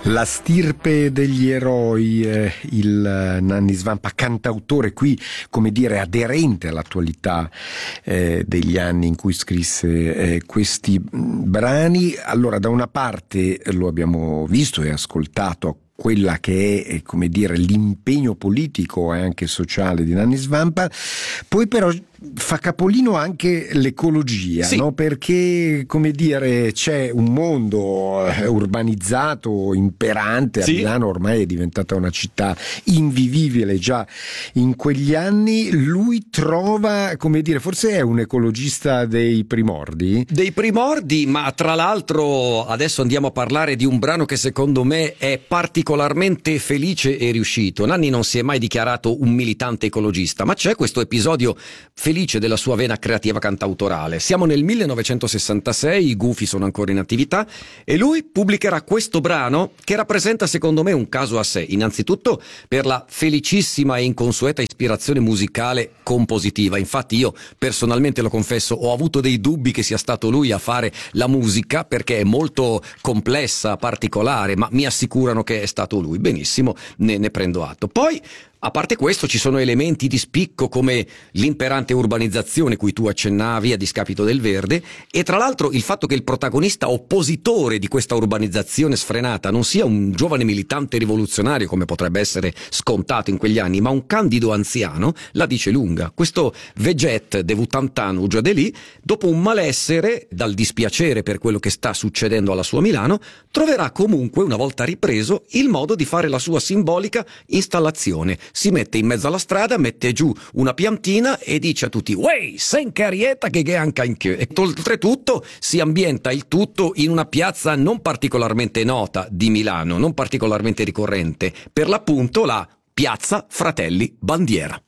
La stirpe degli eroi, il Nanni Svampa, cantautore qui, come dire, aderente all'attualità degli anni in cui scrisse questi brani. Allora, da una parte lo abbiamo visto e ascoltato quella che è, come dire, l'impegno politico e anche sociale di Nanni Svampa, poi però fa capolino anche l'ecologia, sì. No? Perché, come dire, c'è un mondo urbanizzato, imperante, sì. A Milano ormai è diventata una città invivibile già in quegli anni. Lui trova, come dire, forse è un ecologista dei primordi? Dei primordi, ma tra l'altro adesso andiamo a parlare di un brano che secondo me è particolarmente felice e riuscito. Nanni non si è mai dichiarato un militante ecologista, ma c'è questo episodio felice della sua vena creativa cantautorale. Siamo nel 1966, i Gufi sono ancora in attività e lui pubblicherà questo brano che rappresenta secondo me un caso a sé, innanzitutto per la felicissima e inconsueta ispirazione musicale compositiva. Infatti io personalmente, lo confesso, ho avuto dei dubbi che sia stato lui a fare la musica perché è molto complessa, particolare, ma mi assicurano che è stato lui. Benissimo, ne prendo atto. Poi, a parte questo, ci sono elementi di spicco come l'imperante urbanizzazione cui tu accennavi a discapito del verde, e tra l'altro il fatto che il protagonista oppositore di questa urbanizzazione sfrenata non sia un giovane militante rivoluzionario come potrebbe essere scontato in quegli anni, ma un candido anziano, la dice lunga. Questo Veget de Vutantan Ujadeli, dopo un malessere dal dispiacere per quello che sta succedendo alla sua Milano, troverà comunque, una volta ripreso, il modo di fare la sua simbolica installazione. Si mette in mezzo alla strada, mette giù una piantina e dice a tutti: «Wey, sen carieta che anche in che». E oltretutto si ambienta il tutto in una piazza non particolarmente nota di Milano, non particolarmente ricorrente, per l'appunto la Piazza Fratelli Bandiera.